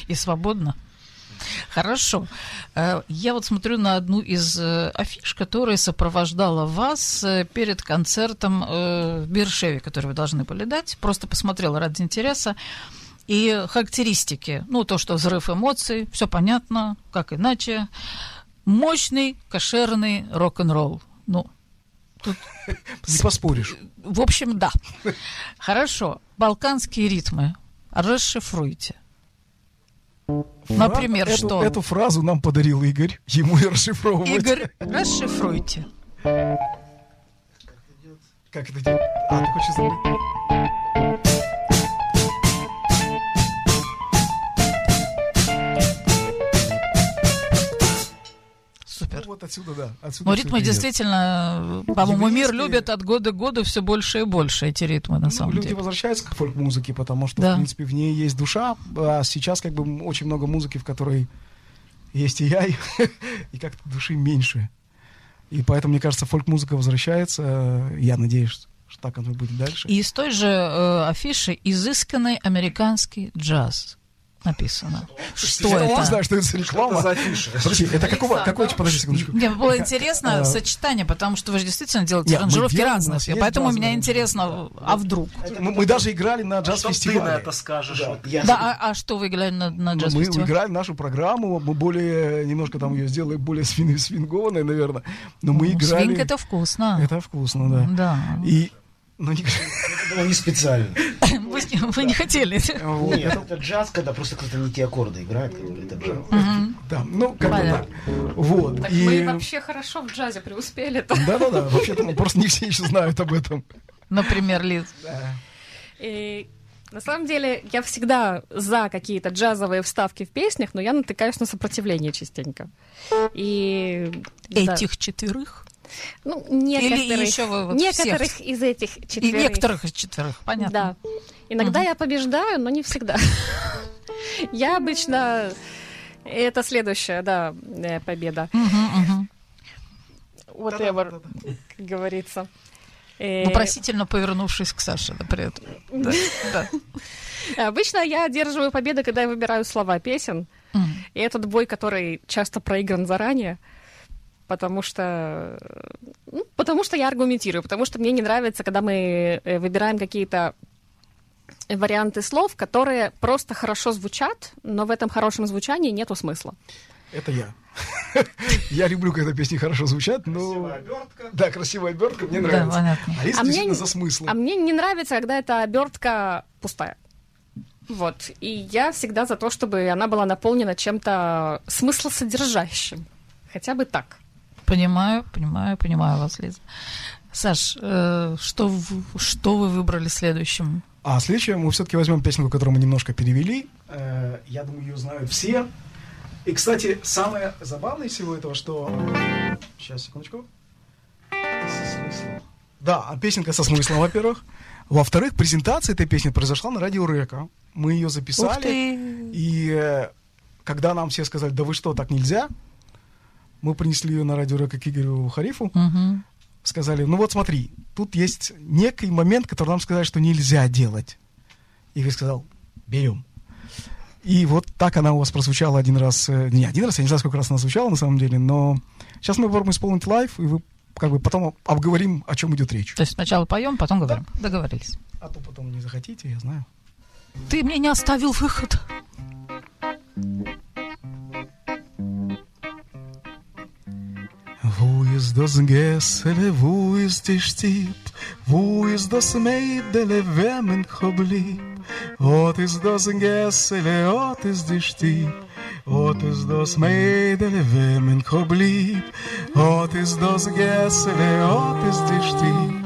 И свободно. Хорошо. Я вот смотрю на одну из афиш, которая сопровождала вас перед концертом в Бершеве, который вы должны были дать. Просто посмотрела ради интереса. И характеристики, ну, то, что взрыв эмоций, все понятно, как иначе. Мощный, кошерный рок-н-ролл. Ну, тут... Не поспоришь. В общем, да. Хорошо. Балканские ритмы. Расшифруйте. Например, что? Эту фразу нам подарил Игорь. Ему и расшифровывать. Игорь, расшифруйте. Как это делать? А, ты хочешь забыть? Супер. Ну, вот отсюда, да. Но ритмы действительно, по-моему, мир любит от года к году все больше и больше эти ритмы, на самом деле. Люди возвращаются к фольк-музыке, потому что, да. в принципе, в ней есть душа. А сейчас как бы очень много музыки, в которой есть и я, и как-то души меньше. И поэтому, мне кажется, фольк-музыка возвращается. Я надеюсь, что так оно будет дальше. И из той же афиши «Изысканный американский джаз» написано. Что это? Я не знаю, что это за реклама. Что это за афиша? Подожди, это какой, подожди секундочку. Мне было интересно сочетание, потому что вы же действительно делаете аранжировки разных, и поэтому меня интересно, а вдруг? Мы даже играли на джаз-фестивале. Что ты на это скажешь? Да, а что вы играли на джаз-фестивале? Мы играли нашу программу, мы более, немножко там ее сделали более свингованной, наверное, но мы играли... Свинг — это вкусно. Это вкусно, да. Да. И... Это было не специально. Вы не хотели. Нет, это джаз, когда просто кто-то не те аккорды играет, это джаз. Да, ну, как бы так. Вот. Так мы вообще хорошо в джазе преуспели-то. Да-да-да, вообще-то просто не все еще знают об этом. Например, Лиз. И на самом деле я всегда за какие-то джазовые вставки в песнях, но я натыкаюсь на сопротивление частенько. И этих четверых? Ну, некоторых всех? из этих четверых. И некоторых из четверых, понятно. Да. Иногда я побеждаю, но не всегда. Я обычно... Это следующая, да, победа. Whatever, как говорится. Вопросительно повернувшись к Саше, да, при этом. Да. Обычно я одерживаю победу, когда я выбираю слова песен. И этот бой, который часто проигран заранее, потому что я аргументирую, потому что мне не нравится, когда мы выбираем какие-то варианты слов, которые просто хорошо звучат, но в этом хорошем звучании нету смысла. Это я. Я люблю, когда песни хорошо звучат, но... Красивая обертка. Да, красивая обертка, мне нравится. Понятно. А есть действительно за смыслом. А мне не нравится, когда эта обертка пустая. Вот. И я всегда за то, чтобы она была наполнена чем-то смыслосодержащим. Хотя бы так. Понимаю вас, Лиза. Саш, что вы выбрали следующим? А следующее мы все-таки возьмем песенку, которую мы немножко перевели. Я думаю, ее знают все. И, кстати, самое забавное из всего этого, что... Сейчас, секундочку. Да, песенка со смыслом, во-первых. Во-вторых, презентация этой песни произошла на радио Река. Мы ее записали. И когда нам все сказали, да вы что, так нельзя, мы принесли ее на радио Река к Игорю Харифу. Сказали, ну вот смотри, тут есть некий момент, который нам сказали, что нельзя делать. Игорь сказал, берем. И вот так она у вас прозвучала один раз, не один раз, я не знаю, сколько раз она звучала на самом деле, но сейчас мы попробуем исполнить лайв, и вы как бы потом обговорим, о чем идет речь. То есть сначала поем, потом говорим. Да. Договорились. А то потом не захотите, я знаю. Ты мне не оставил выход. Wo ist das Gessele, wo ist die Stieb, wo ist das Mädele, wer mich blieb? Ot ist das Gessele, ot ist die Stieb, ot ist das Mädele, wer mich blieb? Ot ist das Gessele, ot ist die Stieb,